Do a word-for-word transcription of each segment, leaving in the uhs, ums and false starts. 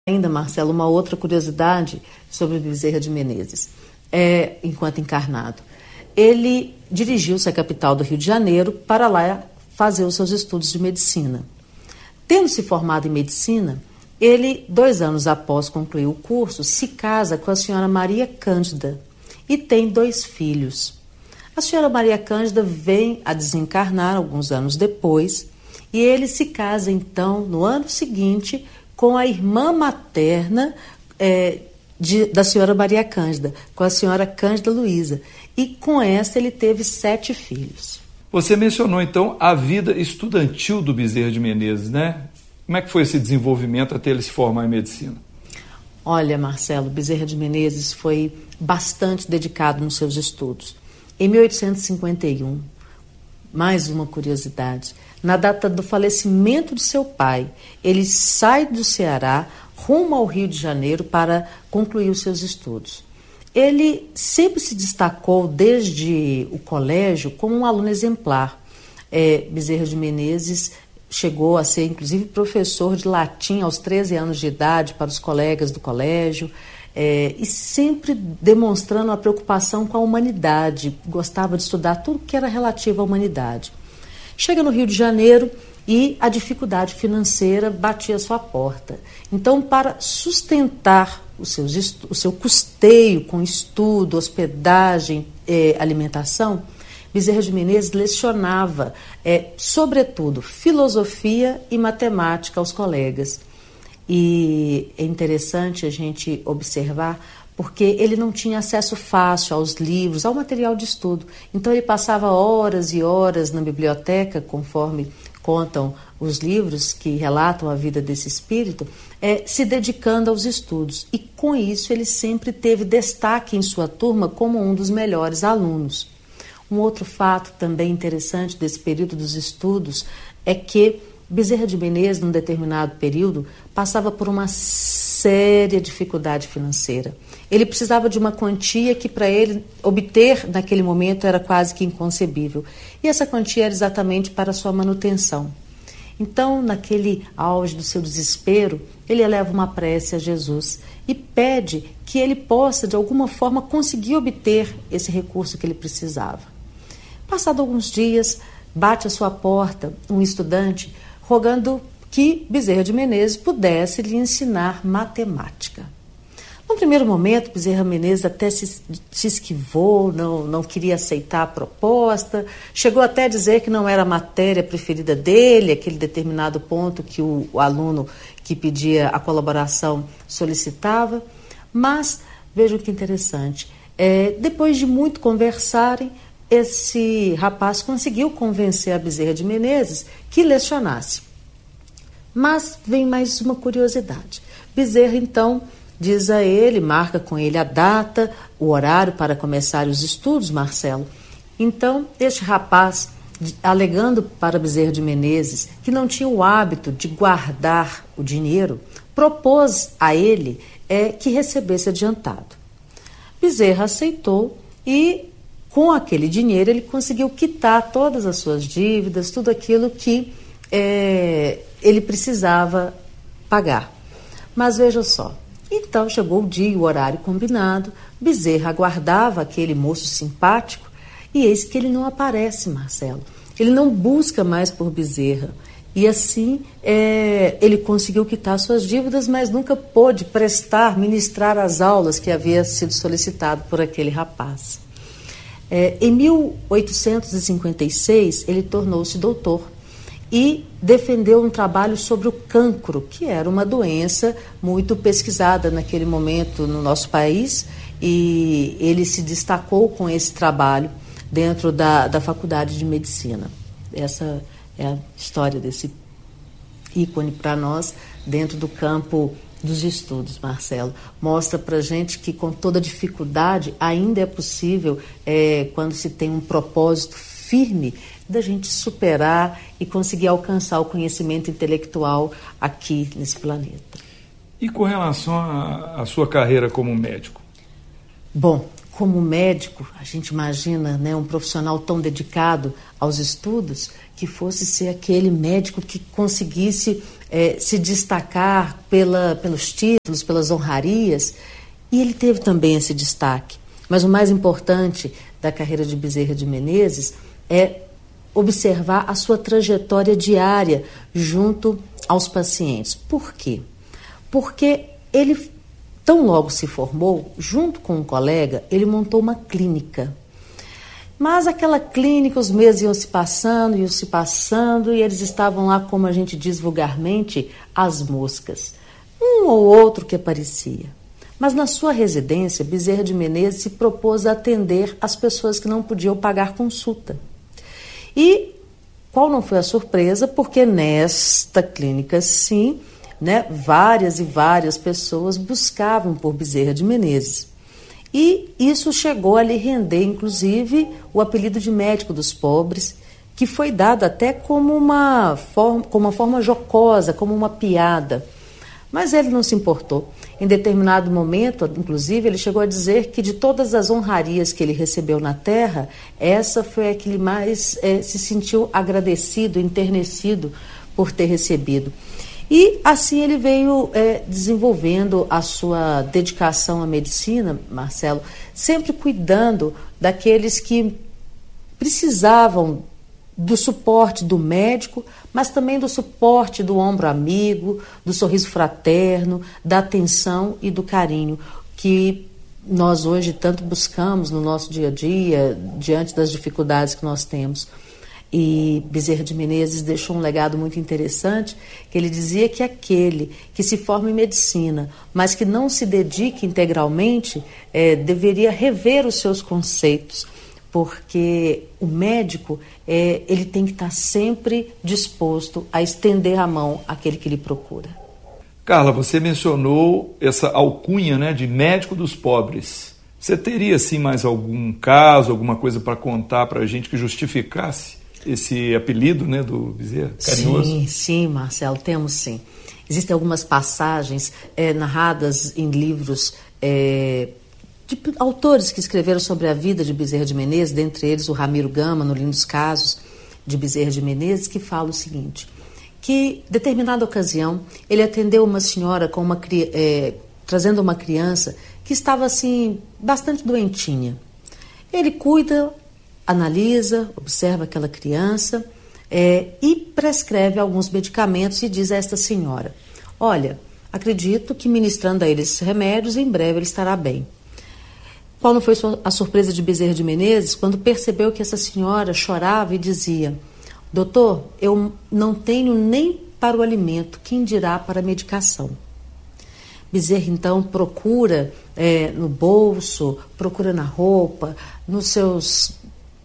Ainda, Marcelo, uma outra curiosidade sobre Bezerra de Menezes, é, enquanto encarnado. Ele dirigiu-se à capital do Rio de Janeiro para lá fazer os seus estudos de medicina. Tendo se formado em medicina, ele, dois anos após concluir o curso, se casa com a senhora Maria Cândida e tem dois filhos. A senhora Maria Cândida vem a desencarnar alguns anos depois e ele se casa, então, no ano seguinte, com a irmã materna é, de, da senhora Maria Cândida, com a senhora Cândida Luísa. E com essa ele teve sete filhos. Você mencionou, então, a vida estudantil do Bezerra de Menezes, né? Como é que foi esse desenvolvimento até ele se formar em medicina? Olha, Marcelo, Bezerra de Menezes foi bastante dedicado nos seus estudos. Em mil oitocentos e cinquenta e um, mais uma curiosidade, na data do falecimento de seu pai, ele sai do Ceará rumo ao Rio de Janeiro para concluir os seus estudos. Ele sempre se destacou desde o colégio como um aluno exemplar. É, Bezerra de Menezes chegou a ser, inclusive, professor de latim aos treze anos de idade para os colegas do colégio, é, e sempre demonstrando uma preocupação com a humanidade, gostava de estudar tudo que era relativo à humanidade. Chega no Rio de Janeiro e a dificuldade financeira batia a sua porta. Então, para sustentar os seus estu- o seu custeio com estudo, hospedagem, eh, alimentação, Bezerra de Menezes lecionava, eh, sobretudo, filosofia e matemática aos colegas. E é interessante a gente observar porque ele não tinha acesso fácil aos livros, ao material de estudo. Então ele passava horas e horas na biblioteca, conforme contam os livros que relatam a vida desse espírito, é, se dedicando aos estudos. E com isso ele sempre teve destaque em sua turma como um dos melhores alunos. Um outro fato também interessante desse período dos estudos é que Bezerra de Menezes, num determinado período, passava por uma séria dificuldade financeira. Ele precisava de uma quantia que, para ele obter naquele momento, era quase que inconcebível. E essa quantia era exatamente para a sua manutenção. Então, naquele auge do seu desespero, ele eleva uma prece a Jesus e pede que ele possa, de alguma forma, conseguir obter esse recurso que ele precisava. Passado alguns dias, bate à sua porta um estudante rogando que Bezerra de Menezes pudesse lhe ensinar matemática. No primeiro momento, Bezerra Menezes até se, se esquivou, não, não queria aceitar a proposta, chegou até a dizer que não era a matéria preferida dele, aquele determinado ponto que o, o aluno que pedia a colaboração solicitava, mas, vejam que interessante, é, depois de muito conversarem, esse rapaz conseguiu convencer a Bezerra de Menezes que lecionasse. Mas vem mais uma curiosidade. Bezerra, então, diz a ele, marca com ele a data, o horário para começar os estudos, Marcelo. Então, este rapaz, alegando para Bezerra de Menezes que não tinha o hábito de guardar o dinheiro, propôs a ele é, que recebesse adiantado. Bezerra aceitou e, com aquele dinheiro, ele conseguiu quitar todas as suas dívidas, tudo aquilo que é, ele precisava pagar. Mas veja só, então chegou o dia e o horário combinado, Bezerra aguardava aquele moço simpático e eis que ele não aparece, Marcelo. Ele não busca mais por Bezerra. E assim é, ele conseguiu quitar suas dívidas, mas nunca pôde prestar, ministrar as aulas que havia sido solicitado por aquele rapaz. É, em mil oitocentos e cinquenta e seis, ele tornou-se doutor e defendeu um trabalho sobre o cancro, que era uma doença muito pesquisada naquele momento no nosso país, e ele se destacou com esse trabalho dentro da, da Faculdade de Medicina. Essa é a história desse ícone para nós dentro do campo dos estudos, Marcelo. Mostra para gente que com toda dificuldade ainda é possível, é, quando se tem um propósito firme, da gente superar e conseguir alcançar o conhecimento intelectual aqui nesse planeta. E com relação à sua carreira como médico? Bom, como médico, a gente imagina, né, um profissional tão dedicado aos estudos que fosse ser aquele médico que conseguisse é, se destacar pela, pelos títulos, pelas honrarias, e ele teve também esse destaque. Mas o mais importante da carreira de Bezerra de Menezes é observar a sua trajetória diária junto aos pacientes. Por quê? Porque ele, tão logo se formou, junto com um colega, ele montou uma clínica. Mas aquela clínica, os meses iam se passando, iam se passando, e eles estavam lá, como a gente diz vulgarmente, as moscas. Um ou outro que aparecia. Mas na sua residência, Bezerra de Menezes se propôs a atender as pessoas que não podiam pagar consulta. E qual não foi a surpresa? Porque nesta clínica, sim, né, várias e várias pessoas buscavam por Bezerra de Menezes. E isso chegou a lhe render, inclusive, o apelido de médico dos pobres, que foi dado até como uma forma, como uma forma jocosa, como uma piada. Mas ele não se importou. Em determinado momento, inclusive, ele chegou a dizer que de todas as honrarias que ele recebeu na terra, essa foi a que ele mais é, se sentiu agradecido, enternecido por ter recebido. E assim ele veio é, desenvolvendo a sua dedicação à medicina, Marcelo, sempre cuidando daqueles que precisavam do suporte do médico, mas também do suporte do ombro amigo, do sorriso fraterno, da atenção e do carinho que nós hoje tanto buscamos no nosso dia a dia, diante das dificuldades que nós temos. E Bezerra de Menezes deixou um legado muito interessante, que ele dizia que aquele que se forma em medicina, mas que não se dedique integralmente, é, deveria rever os seus conceitos, porque o médico é, ele tem que estar sempre disposto a estender a mão àquele que lhe procura. Carla, você mencionou essa alcunha, né, de médico dos pobres. Você teria, assim, mais algum caso, alguma coisa para contar para a gente que justificasse esse apelido, né, do Bezerra, carinhoso? Sim, sim, Marcelo, temos sim. Existem algumas passagens é, narradas em livros é, de autores que escreveram sobre a vida de Bezerra de Menezes, dentre eles o Ramiro Gama, no Lindos Casos de Bezerra de Menezes, que fala o seguinte, que, em determinada ocasião, ele atendeu uma senhora com uma, é, trazendo uma criança que estava, assim, bastante doentinha. Ele cuida, analisa, observa aquela criança é, e prescreve alguns medicamentos e diz a esta senhora, olha, acredito que ministrando a ele esses remédios, em breve ele estará bem. Qual não foi a surpresa de Bezerra de Menezes quando percebeu que essa senhora chorava e dizia, doutor, eu não tenho nem para o alimento, quem dirá para a medicação? Bezerra, então, procura é, no bolso, procura na roupa, nos seus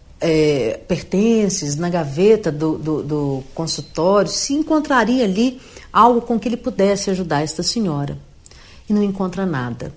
é, pertences, na gaveta do, do, do consultório, se encontraria ali algo com que ele pudesse ajudar esta senhora. E não encontra nada.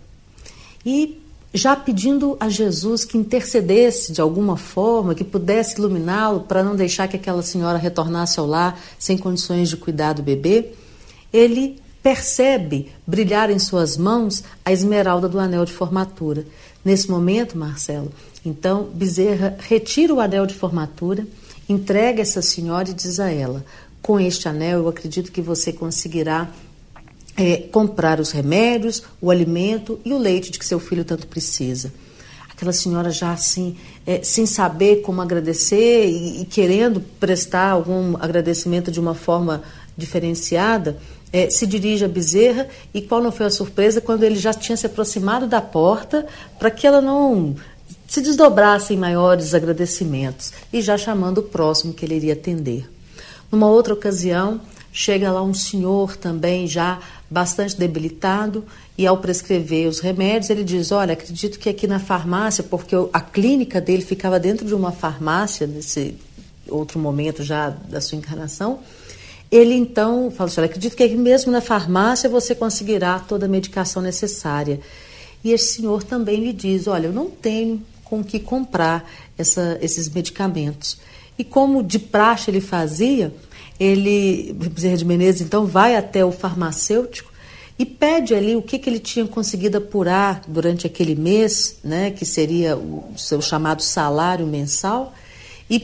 E já pedindo a Jesus que intercedesse de alguma forma, que pudesse iluminá-lo para não deixar que aquela senhora retornasse ao lar sem condições de cuidar do bebê, ele percebe brilhar em suas mãos a esmeralda do anel de formatura. Nesse momento, Marcelo, então, Bezerra retira o anel de formatura, entrega essa senhora e diz a ela, com este anel eu acredito que você conseguirá É, comprar os remédios, o alimento e o leite de que seu filho tanto precisa. Aquela senhora já assim, é, sem saber como agradecer e, e querendo prestar algum agradecimento de uma forma diferenciada, é, se dirige a Bezerra e qual não foi a surpresa quando ele já tinha se aproximado da porta para que ela não se desdobrasse em maiores agradecimentos e já chamando o próximo que ele iria atender. Numa outra ocasião, chega lá um senhor também já bastante debilitado e ao prescrever os remédios ele diz, olha, acredito que aqui na farmácia, porque a clínica dele ficava dentro de uma farmácia, nesse outro momento já da sua encarnação, ele então fala assim, olha, acredito que aqui mesmo na farmácia você conseguirá toda a medicação necessária. E esse senhor também lhe diz, olha, eu não tenho com que comprar essa, esses medicamentos. E como de praxe ele fazia, ele, Bezerra de Menezes, então, vai até o farmacêutico e pede ali o que, que ele tinha conseguido apurar durante aquele mês, né, que seria o seu chamado salário mensal, e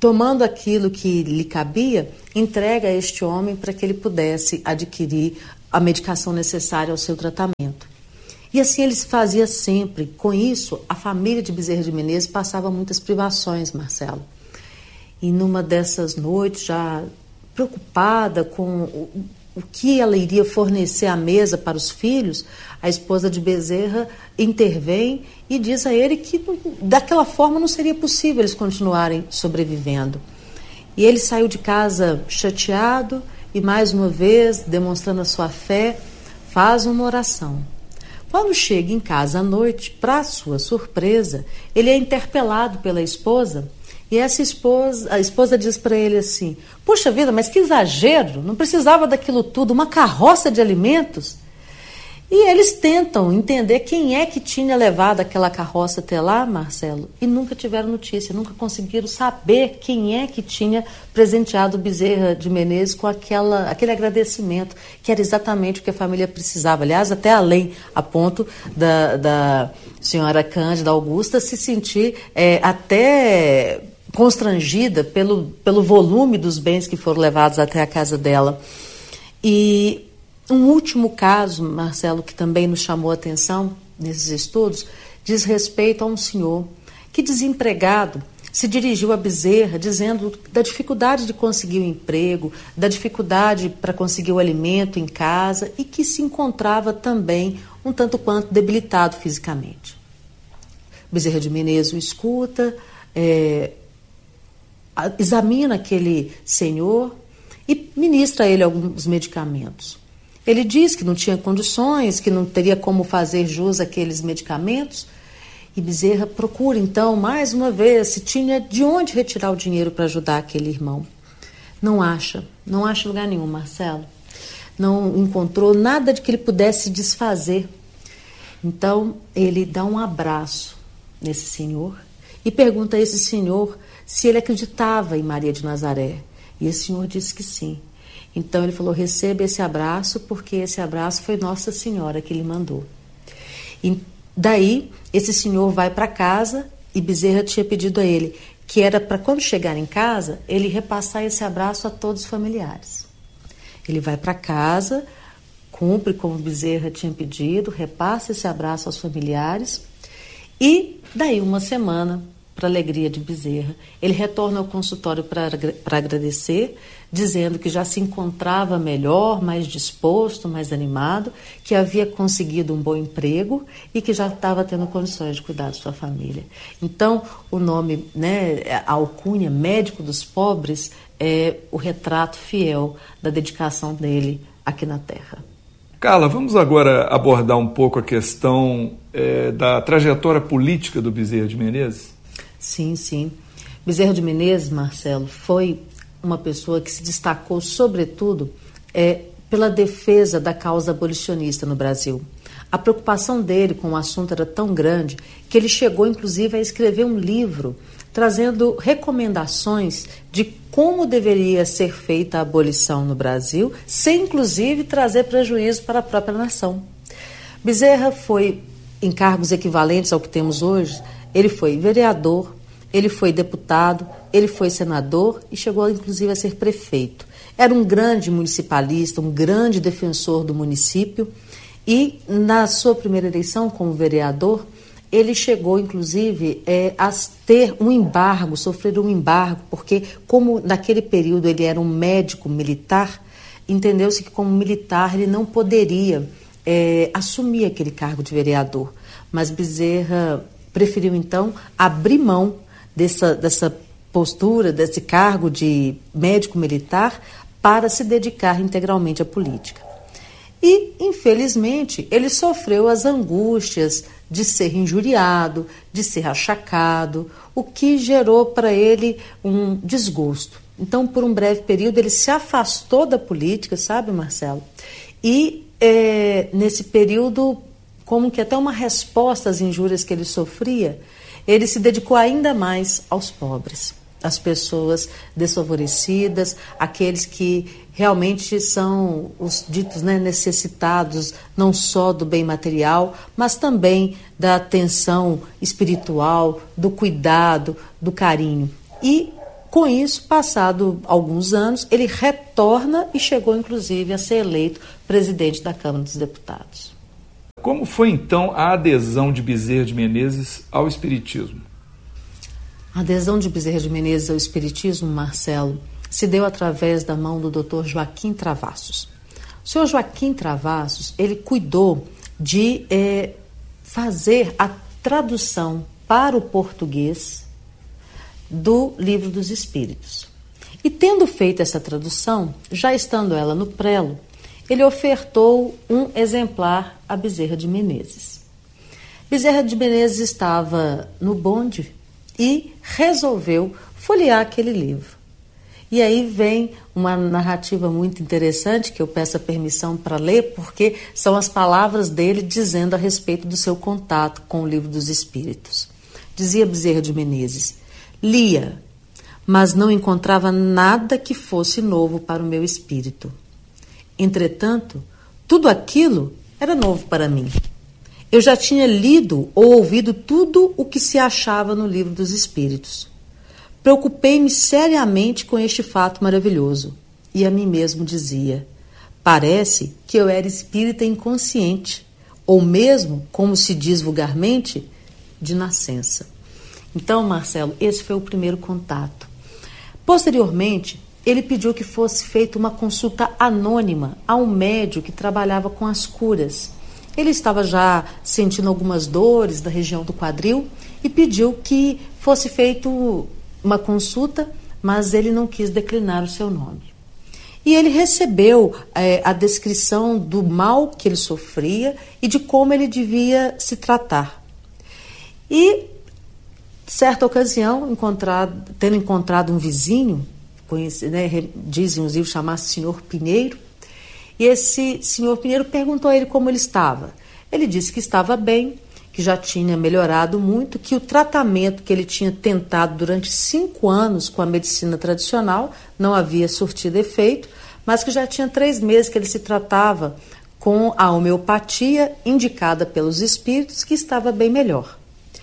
tomando aquilo que lhe cabia, entrega a este homem para que ele pudesse adquirir a medicação necessária ao seu tratamento. E assim ele se fazia sempre. Com isso, a família de Bezerra de Menezes passava muitas privações, Marcelo. E numa dessas noites, já preocupada com o, o que ela iria fornecer à mesa para os filhos, a esposa de Bezerra intervém e diz a ele que daquela forma não seria possível eles continuarem sobrevivendo. E ele saiu de casa chateado e, mais uma vez, demonstrando a sua fé, faz uma oração. Quando chega em casa à noite, para sua surpresa, ele é interpelado pela esposa. E essa esposa, a esposa diz para ele assim: puxa vida, mas que exagero, não precisava daquilo tudo, uma carroça de alimentos. E eles tentam entender quem é que tinha levado aquela carroça até lá, Marcelo, e nunca tiveram notícia, nunca conseguiram saber quem é que tinha presenteado Bezerra de Menezes com aquela, aquele agradecimento, que era exatamente o que a família precisava. Aliás, até além, a ponto da, da senhora Cândida Augusta se sentir é, até constrangida pelo, pelo volume dos bens que foram levados até a casa dela. E um último caso, Marcelo, que também nos chamou a atenção nesses estudos, diz respeito a um senhor que, desempregado, se dirigiu a Bezerra dizendo da dificuldade de conseguir o emprego, da dificuldade para conseguir o alimento em casa e que se encontrava também um tanto quanto debilitado fisicamente. Bezerra de Menezes o escuta, é, examina aquele senhor e ministra a ele alguns medicamentos. Ele diz que não tinha condições, que não teria como fazer jus àqueles medicamentos. E Bezerra procura, então, mais uma vez, se tinha de onde retirar o dinheiro para ajudar aquele irmão. Não acha, não acha lugar nenhum, Marcelo. Não encontrou nada de que ele pudesse desfazer. Então, ele dá um abraço nesse senhor e pergunta a esse senhor se ele acreditava em Maria de Nazaré. E esse senhor disse que sim. Então ele falou: receba esse abraço, porque esse abraço foi Nossa Senhora que lhe mandou. E daí, esse senhor vai para casa e Bezerra tinha pedido a ele que era para, quando chegar em casa, ele repassar esse abraço a todos os familiares. Ele vai para casa, cumpre como Bezerra tinha pedido, repassa esse abraço aos familiares e daí uma semana, para a alegria de Bezerra, ele retorna ao consultório para agradecer, dizendo que já se encontrava melhor, mais disposto, mais animado, que havia conseguido um bom emprego e que já estava tendo condições de cuidar de sua família. Então, o nome, né, a alcunha Médico dos Pobres é o retrato fiel da dedicação dele aqui na Terra. Carla, vamos agora abordar um pouco a questão é, da trajetória política do Bezerra de Menezes? Sim, sim. Bezerra de Menezes, Marcelo, foi uma pessoa que se destacou, sobretudo, é, pela defesa da causa abolicionista no Brasil. A preocupação dele com o assunto era tão grande que ele chegou, inclusive, a escrever um livro trazendo recomendações de como deveria ser feita a abolição no Brasil, sem, inclusive, trazer prejuízo para a própria nação. Bezerra foi, em cargos equivalentes ao que temos hoje, ele foi vereador, ele foi deputado, ele foi senador e chegou, inclusive, a ser prefeito. Era um grande municipalista, um grande defensor do município e, na sua primeira eleição como vereador, ele chegou, inclusive, é, a ter um embargo, sofrer um embargo, porque, como naquele período ele era um médico militar, entendeu-se que, como militar, ele não poderia é, assumir aquele cargo de vereador. Mas Bezerra preferiu, então, abrir mão dessa, dessa postura, desse cargo de médico militar, para se dedicar integralmente à política. E, infelizmente, ele sofreu as angústias de ser injuriado, de ser achacado, o que gerou para ele um desgosto. Então, por um breve período, ele se afastou da política, sabe, Marcelo? E, é, nesse período, como que até uma resposta às injúrias que ele sofria, ele se dedicou ainda mais aos pobres, às pessoas desfavorecidas, aqueles que realmente são os ditos, né, necessitados não só do bem material, mas também da atenção espiritual, do cuidado, do carinho. E Com isso, passado alguns anos, ele retorna e chegou, inclusive, a ser eleito presidente da Câmara dos Deputados. Como foi, então, a adesão de Bezerra de Menezes ao Espiritismo? A adesão de Bezerra de Menezes ao Espiritismo, Marcelo, se deu através da mão do doutor Joaquim Travassos. O senhor Joaquim Travassos, ele cuidou de é, fazer a tradução para o português do Livro dos Espíritos. E tendo feito essa tradução, já estando ela no prelo, ele ofertou um exemplar a Bezerra de Menezes. Bezerra de Menezes estava no bonde e resolveu folhear aquele livro. E aí vem uma narrativa muito interessante, que eu peço a permissão para ler, porque são as palavras dele dizendo a respeito do seu contato com o Livro dos Espíritos. Dizia Bezerra de Menezes: lia, mas não encontrava nada que fosse novo para o meu espírito. Entretanto, tudo aquilo era novo para mim. Eu já tinha lido ou ouvido tudo o que se achava no Livro dos Espíritos. Preocupei-me seriamente com este fato maravilhoso e a mim mesmo dizia: parece que eu era espírita inconsciente, ou mesmo, como se diz vulgarmente, de nascença. Então, Marcelo, esse foi o primeiro contato. Posteriormente, ele pediu que fosse feita uma consulta anônima a um médium que trabalhava com as curas. Ele estava já sentindo algumas dores da região do quadril e pediu que fosse feita uma consulta, mas ele não quis declinar o seu nome. E ele recebeu é, a descrição do mal que ele sofria e de como ele devia se tratar. E, certa ocasião, encontrado, tendo encontrado um vizinho, conhecido, né, dizem os livros, chamar-se senhor Pinheiro, e esse senhor Pinheiro perguntou a ele como ele estava. Ele disse que estava bem, que já tinha melhorado muito, que o tratamento que ele tinha tentado durante cinco anos com a medicina tradicional não havia surtido efeito, mas que já tinha três meses que ele se tratava com a homeopatia indicada pelos espíritos, que estava bem melhor.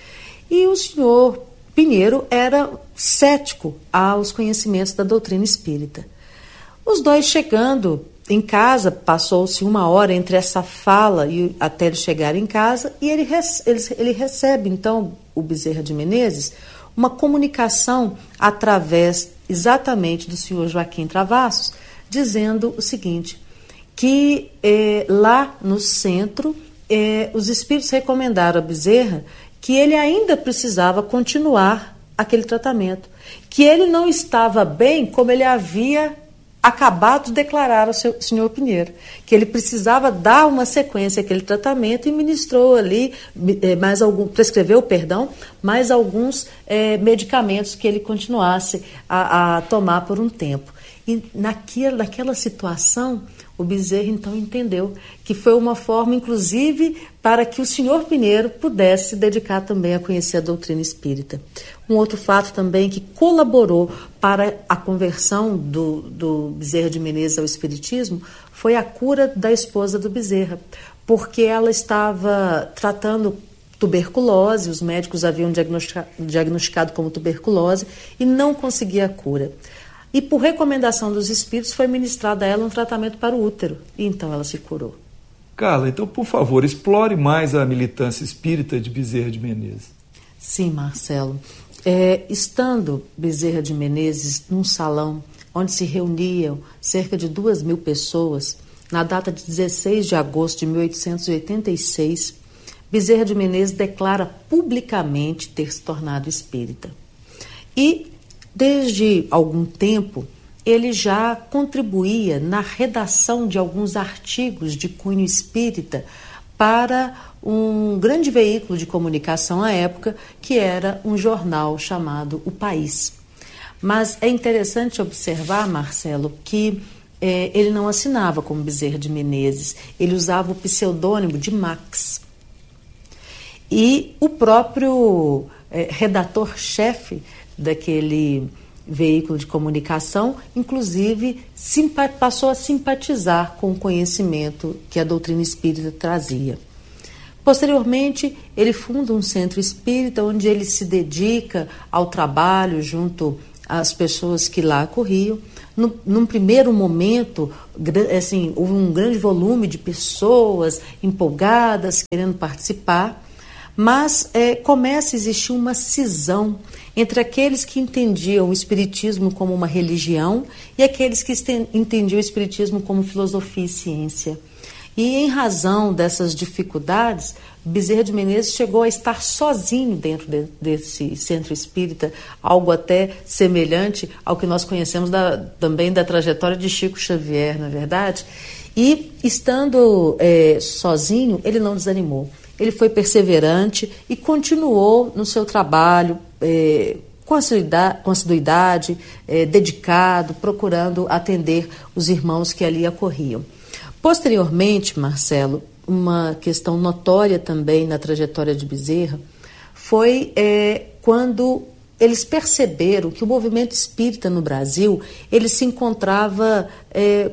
E o senhor Pinheiro era cético aos conhecimentos da doutrina espírita. Os dois chegando em casa, passou-se uma hora entre essa fala e até ele chegar em casa, e ele, ele, ele recebe, então, o Bezerra de Menezes, uma comunicação através exatamente do senhor Joaquim Travassos, dizendo o seguinte, que eh, lá no centro, eh, os espíritos recomendaram a Bezerra que ele ainda precisava continuar aquele tratamento, que ele não estava bem como ele havia acabado de declarar ao seu, senhor Pinheiro, que ele precisava dar uma sequência àquele tratamento e ministrou ali, mais algum, prescreveu, perdão, mais alguns é, medicamentos que ele continuasse a, a tomar por um tempo. E naquela, naquela situação, o Bezerra então entendeu que foi uma forma, inclusive, para que o senhor Pinheiro pudesse se dedicar também a conhecer a doutrina espírita. Um outro fato também que colaborou para a conversão do, do Bezerra de Menezes ao espiritismo foi a cura da esposa do Bezerra, porque ela estava tratando tuberculose, os médicos haviam diagnosticado, diagnosticado como tuberculose e não conseguia a cura. E por recomendação dos espíritos foi ministrado a ela um tratamento para o útero, e então ela se curou. Carla, então, por favor, explore mais a militância espírita de Bezerra de Menezes. Sim, Marcelo. É, estando Bezerra de Menezes num salão onde se reuniam cerca de duas mil pessoas, na data de dezesseis de agosto de mil oitocentos e oitenta e seis, Bezerra de Menezes declara publicamente ter se tornado espírita. E, desde algum tempo, ele já contribuía na redação de alguns artigos de cunho espírita para um grande veículo de comunicação à época, que era um jornal chamado O País. Mas é interessante observar, Marcelo, que eh, ele não assinava como Bezerra de Menezes, ele usava o pseudônimo de Max. E o próprio eh, redator-chefe daquele veículo de comunicação, inclusive, passou a simpatizar com o conhecimento que a doutrina espírita trazia. Posteriormente, ele funda um centro espírita onde ele se dedica ao trabalho junto as pessoas que lá corriam. No, num primeiro momento, assim, houve um grande volume de pessoas empolgadas, querendo participar, mas é, começa a existir uma cisão entre aqueles que entendiam o espiritismo como uma religião e aqueles que entendiam o espiritismo como filosofia e ciência. E em razão dessas dificuldades, Bezerra de Menezes chegou a estar sozinho dentro de, desse centro espírita, algo até semelhante ao que nós conhecemos da, também da trajetória de Chico Xavier, não é verdade? E estando é, sozinho, ele não desanimou. Ele foi perseverante e continuou no seu trabalho, é, com assiduidade, é, dedicado, procurando atender os irmãos que ali acorriam. Posteriormente, Marcelo, uma questão notória também na trajetória de Bezerra foi é, quando eles perceberam que o movimento espírita no Brasil ele se encontrava, é,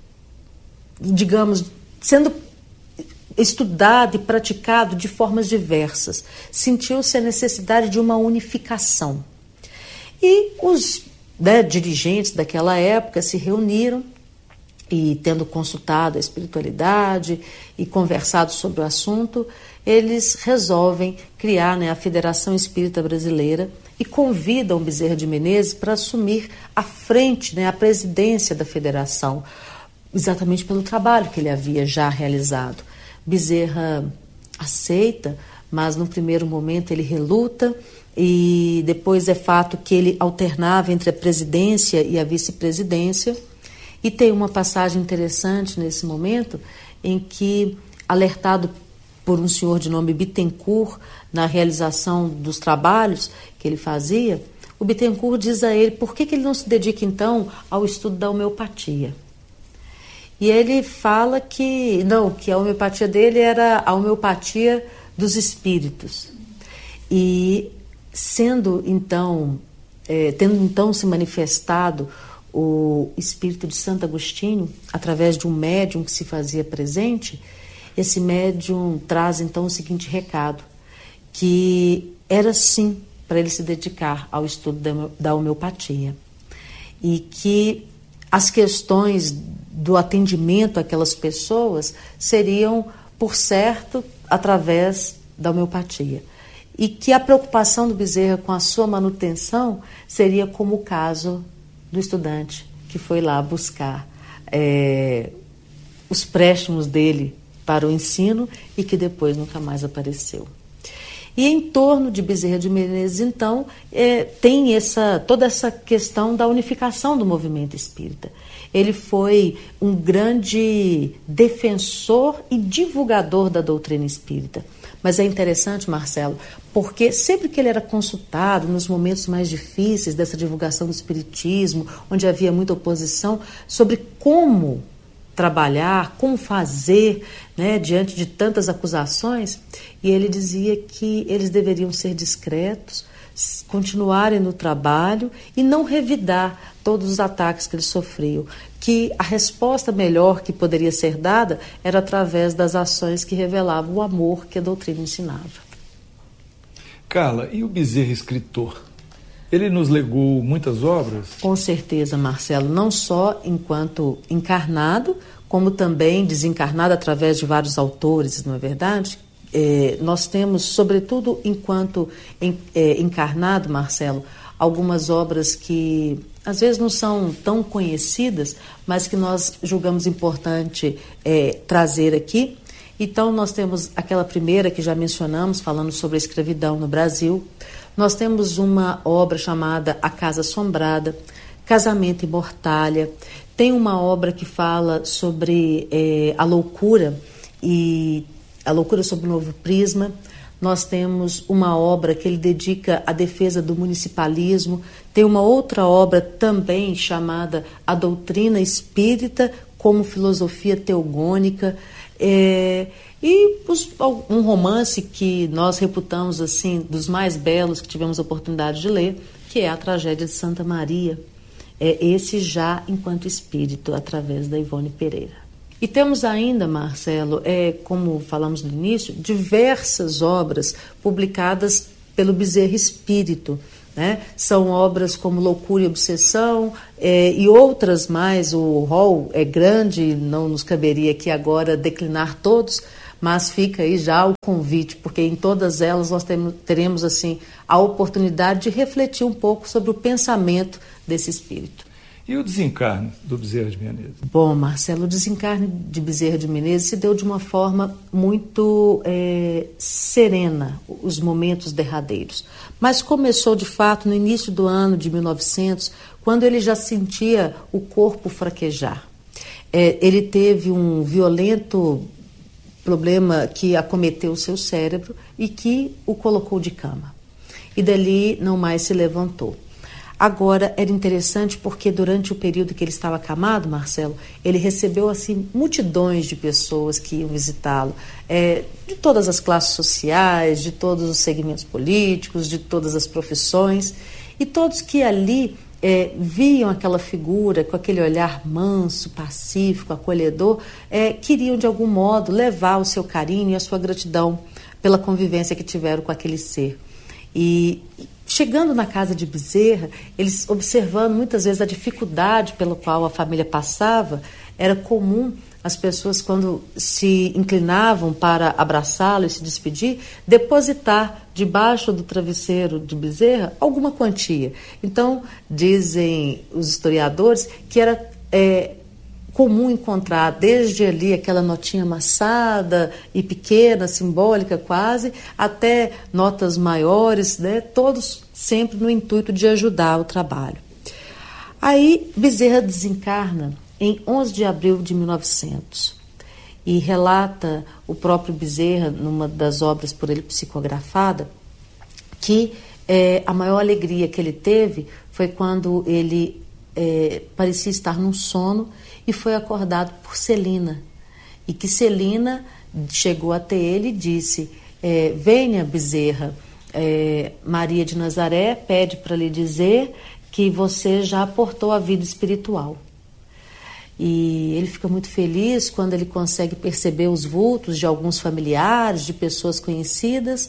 digamos, sendo estudado e praticado de formas diversas. Sentiu-se a necessidade de uma unificação. E os né, dirigentes daquela época se reuniram e, tendo consultado a espiritualidade e conversado sobre o assunto, eles resolvem criar né, a Federação Espírita Brasileira e convidam Bezerra de Menezes para assumir a frente, né, a presidência da federação, exatamente pelo trabalho que ele havia já realizado. Bezerra aceita, mas no primeiro momento ele reluta e depois é fato que ele alternava entre a presidência e a vice-presidência. E tem uma passagem interessante nesse momento em que, alertado por um senhor de nome Bittencourt na realização dos trabalhos que ele fazia, o Bittencourt diz a ele por que, que ele não se dedica então ao estudo da homeopatia. E ele fala que não, que a homeopatia dele era a homeopatia dos espíritos. E sendo então, é, tendo então se manifestado o espírito de Santo Agostinho, através de um médium que se fazia presente, esse médium traz então o seguinte recado, que era sim para ele se dedicar ao estudo da, da homeopatia. E que as questões do atendimento àquelas pessoas seriam, por certo, através da homeopatia. E que a preocupação do Bezerra com a sua manutenção seria como o caso do estudante que foi lá buscar é, os préstimos dele para o ensino e que depois nunca mais apareceu. E em torno de Bezerra de Menezes, então, é, tem essa, toda essa questão da unificação do movimento espírita. Ele foi um grande defensor e divulgador da doutrina espírita. Mas é interessante, Marcelo, porque sempre que ele era consultado nos momentos mais difíceis dessa divulgação do espiritismo, onde havia muita oposição, sobre como trabalhar, como fazer, né, diante de tantas acusações, e ele dizia que eles deveriam ser discretos, continuarem no trabalho e não revidar todos os ataques que eles sofriam, que a resposta melhor que poderia ser dada era através das ações que revelavam o amor que a doutrina ensinava. Carla, e o Bezerra escritor? Ele nos legou muitas obras? Com certeza, Marcelo, não só enquanto encarnado, como também desencarnado através de vários autores, não é verdade? É, nós temos, sobretudo enquanto em, é, encarnado, Marcelo, algumas obras que às vezes não são tão conhecidas, mas que nós julgamos importante é, trazer aqui. Então, nós temos aquela primeira que já mencionamos, falando sobre a escravidão no Brasil. Nós temos uma obra chamada A Casa Assombrada, Casamento e Mortalha. Tem uma obra que fala sobre é, a loucura e a loucura sob o novo prisma. Nós temos uma obra que ele dedica à defesa do municipalismo. Tem uma outra obra também chamada A Doutrina Espírita como Filosofia Teogônica. É, e os, um romance que nós reputamos assim dos mais belos que tivemos a oportunidade de ler, que é A Tragédia de Santa Maria. É esse já enquanto espírito, através da Ivone Pereira. E temos ainda, Marcelo, é, como falamos no início, diversas obras publicadas pelo Bezerra Espírito, né? São obras como Loucura e Obsessão é, e outras mais. O rol é grande, não nos caberia aqui agora declinar todos, mas fica aí já o convite, porque em todas elas nós temos, teremos assim, a oportunidade de refletir um pouco sobre o pensamento desse espírito. E o desencarne do Bezerra de Menezes? Bom, Marcelo, o desencarne de Bezerra de Menezes se deu de uma forma muito é, serena, os momentos derradeiros. Mas começou, de fato, no início do ano de mil e novecentos, quando ele já sentia o corpo fraquejar. É, ele teve um violento problema que acometeu o seu cérebro e que o colocou de cama. E dali não mais se levantou. Agora, era interessante porque durante o período que ele estava acamado, Marcelo, ele recebeu assim multidões de pessoas que iam visitá-lo, é, de todas as classes sociais, de todos os segmentos políticos, de todas as profissões, e todos que ali é, viam aquela figura com aquele olhar manso, pacífico, acolhedor, é, queriam de algum modo levar o seu carinho e a sua gratidão pela convivência que tiveram com aquele ser. E chegando na casa de Bezerra, eles observando muitas vezes a dificuldade pela qual a família passava, era comum as pessoas, quando se inclinavam para abraçá-lo e se despedir, depositar debaixo do travesseiro de Bezerra alguma quantia. Então, dizem os historiadores que era é, comum encontrar desde ali aquela notinha amassada e pequena, simbólica quase, até notas maiores, né, todos sempre no intuito de ajudar o trabalho. Aí Bezerra desencarna em onze de abril de mil e novecentos e relata o próprio Bezerra, numa das obras por ele psicografada, que é, a maior alegria que ele teve foi quando ele é, parecia estar num sono e foi acordado por Celina, e que Celina chegou até ele e disse, é, venha Bezerra, é, Maria de Nazaré pede para lhe dizer que você já aportou a vida espiritual. E ele fica muito feliz quando ele consegue perceber os vultos de alguns familiares, de pessoas conhecidas,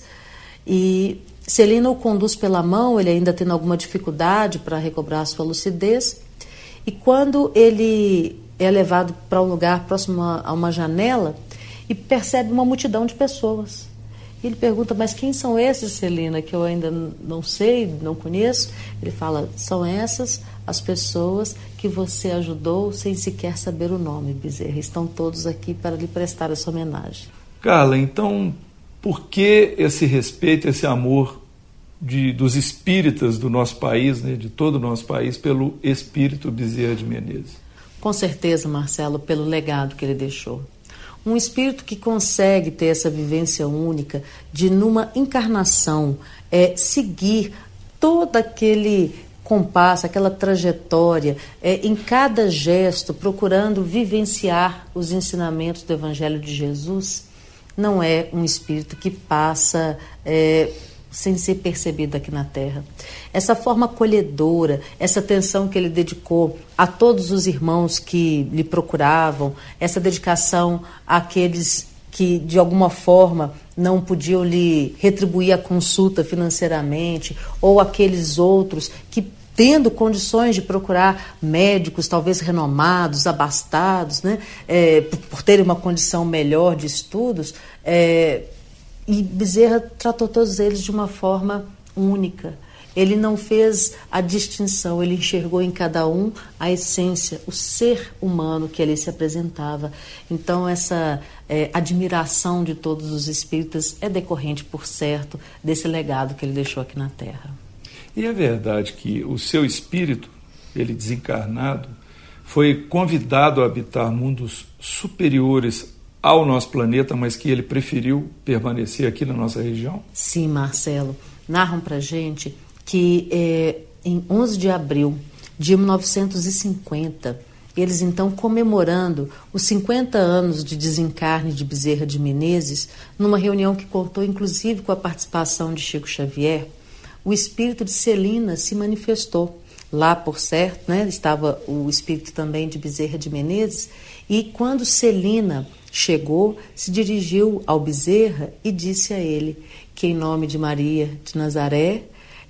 e Celina o conduz pela mão, ele ainda tendo alguma dificuldade para recobrar a sua lucidez, e quando ele é levado para um lugar próximo a uma janela e percebe uma multidão de pessoas. Ele pergunta, mas quem são esses, Celina, que eu ainda não sei, não conheço? Ele fala, são essas as pessoas que você ajudou sem sequer saber o nome, Bezerra. Estão todos aqui para lhe prestar essa homenagem. Carla, então, por que esse respeito, esse amor de, dos espíritas do nosso país, né, de todo o nosso país, pelo espírito Bezerra de Menezes? Com certeza, Marcelo, pelo legado que ele deixou. Um espírito que consegue ter essa vivência única de, numa encarnação, é, seguir todo aquele compasso, aquela trajetória, é, em cada gesto, procurando vivenciar os ensinamentos do Evangelho de Jesus, não é um espírito que passa é, sem ser percebido aqui na Terra. Essa forma acolhedora, essa atenção que ele dedicou a todos os irmãos que lhe procuravam, essa dedicação àqueles que de alguma forma não podiam lhe retribuir a consulta financeiramente, ou aqueles outros que, tendo condições de procurar médicos talvez renomados, abastados, né, é, por, por terem uma condição melhor de estudos, é, e Bezerra tratou todos eles de uma forma única. Ele não fez a distinção, ele enxergou em cada um a essência, o ser humano que ali se apresentava. Então, essa é, admiração de todos os espíritas é decorrente, por certo, desse legado que ele deixou aqui na Terra. E é verdade que o seu espírito, ele desencarnado, foi convidado a habitar mundos superiores ao nosso planeta, mas que ele preferiu permanecer aqui na nossa região? Sim, Marcelo. Narram pra gente que é, em onze de abril de mil novecentos e cinquenta, eles então comemorando os cinquenta anos de desencarne de Bezerra de Menezes, numa reunião que contou inclusive com a participação de Chico Xavier, o espírito de Celina se manifestou. Lá, por certo, né, estava o espírito também de Bezerra de Menezes, e quando Celina chegou, se dirigiu ao Bezerra e disse a ele que, em nome de Maria de Nazaré,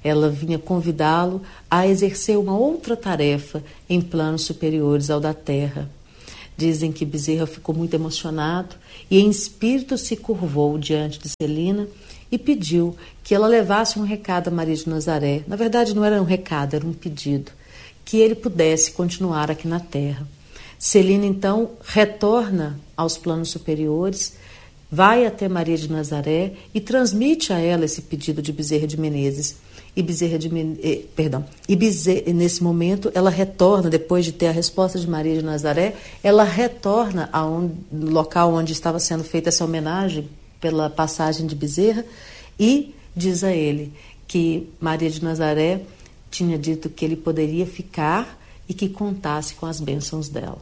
ela vinha convidá-lo a exercer uma outra tarefa em planos superiores ao da terra. Dizem que Bezerra ficou muito emocionado e em espírito se curvou diante de Celina e pediu que ela levasse um recado a Maria de Nazaré. Na verdade, não era um recado, era um pedido, que ele pudesse continuar aqui na terra. Celina, então, retorna aos planos superiores, vai até Maria de Nazaré e transmite a ela esse pedido de Bezerra de Menezes. E Bezerra de Men... eh, perdão, e Bezerra, nesse momento ela retorna, depois de ter a resposta de Maria de Nazaré, ela retorna ao local onde estava sendo feita essa homenagem pela passagem de Bezerra e diz a ele que Maria de Nazaré tinha dito que ele poderia ficar e que contasse com as bênçãos dela.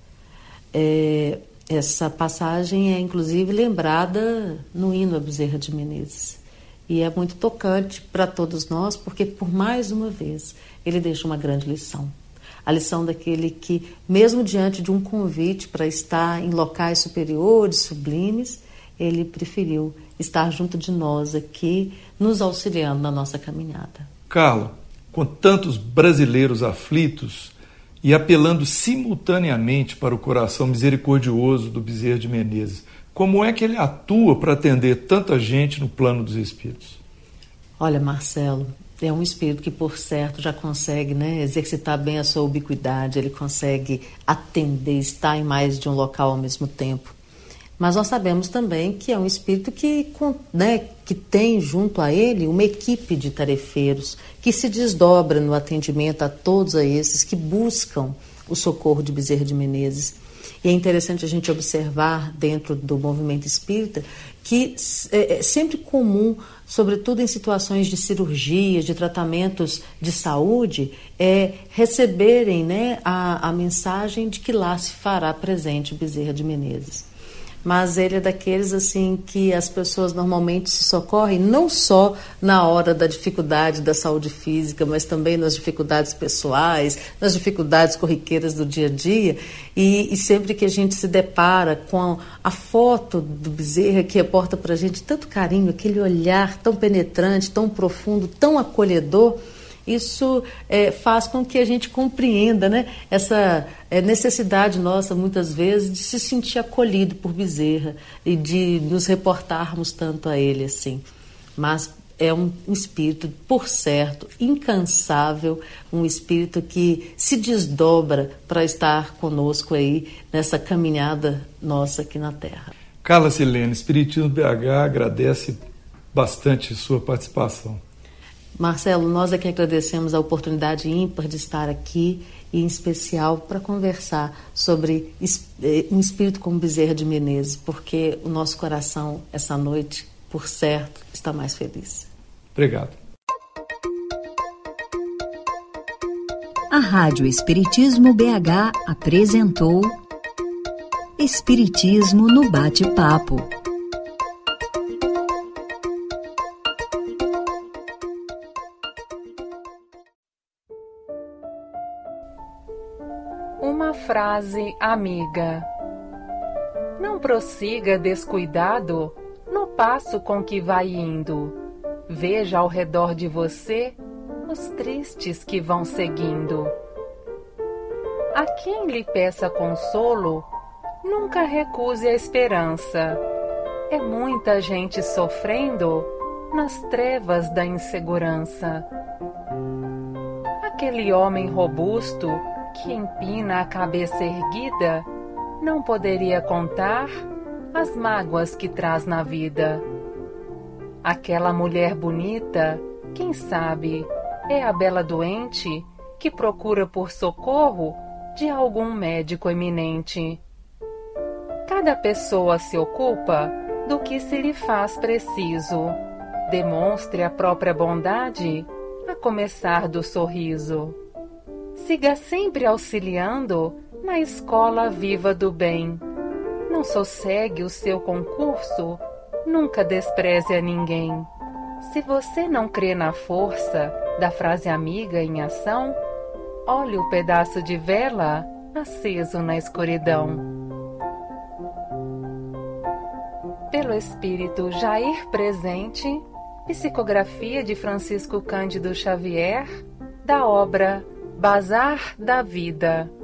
É, essa passagem é inclusive lembrada no hino a Bezerra de Menezes. E é muito tocante para todos nós, porque por mais uma vez ele deixa uma grande lição. A lição daquele que, mesmo diante de um convite para estar em locais superiores, sublimes, ele preferiu estar junto de nós aqui, nos auxiliando na nossa caminhada. Carla, com tantos brasileiros aflitos e apelando simultaneamente para o coração misericordioso do Bezerra de Menezes, como é que ele atua para atender tanta gente no plano dos espíritos? Olha, Marcelo, é um espírito que, por certo, já consegue, né, exercitar bem a sua ubiquidade, ele consegue atender, estar em mais de um local ao mesmo tempo. Mas nós sabemos também que é um espírito que, né, que tem junto a ele uma equipe de tarefeiros que se desdobra no atendimento a todos esses que buscam o socorro de Bezerra de Menezes. E é interessante a gente observar dentro do movimento espírita que é sempre comum, sobretudo em situações de cirurgias, de tratamentos de saúde, é receberem, né, a, a mensagem de que lá se fará presente Bezerra de Menezes. Mas ele é daqueles assim que as pessoas normalmente se socorrem não só na hora da dificuldade da saúde física, mas também nas dificuldades pessoais, nas dificuldades corriqueiras do dia a dia. E, e sempre que a gente se depara com a foto do Bezerra, que reporta para a gente tanto carinho, aquele olhar tão penetrante, tão profundo, tão acolhedor, isso é, faz com que a gente compreenda, né, essa é, necessidade nossa, muitas vezes, de se sentir acolhido por Bezerra e de nos reportarmos tanto a ele assim. Mas é um espírito, por certo, incansável, um espírito que se desdobra para estar conosco aí nessa caminhada nossa aqui na Terra. Carla Silene, Espiritismo B H agradece bastante sua participação. Marcelo, nós é que agradecemos a oportunidade ímpar de estar aqui e, em especial, para conversar sobre um espírito como Bezerra de Menezes, porque o nosso coração, essa noite, por certo, está mais feliz. Obrigado. A Rádio Espiritismo B H apresentou Espiritismo no Bate-Papo. Uma frase amiga. Não prossiga descuidado no passo com que vai indo. Veja ao redor de você os tristes que vão seguindo. A quem lhe peça consolo, nunca recuse a esperança. É muita gente sofrendo nas trevas da insegurança. Aquele homem robusto que empina a cabeça erguida, não poderia contar as mágoas que traz na vida. Aquela mulher bonita, quem sabe, é a bela doente que procura por socorro de algum médico eminente. Cada pessoa se ocupa do que se lhe faz preciso. Demonstre a própria bondade, a começar do sorriso. Siga sempre auxiliando na escola viva do bem. Não sossegue o seu concurso, nunca despreze a ninguém. Se você não crê na força da frase amiga em ação, olhe o pedaço de vela aceso na escuridão. Pelo Espírito Jair presente, Psicografia de Francisco Cândido Xavier, da obra Bazar da Vida.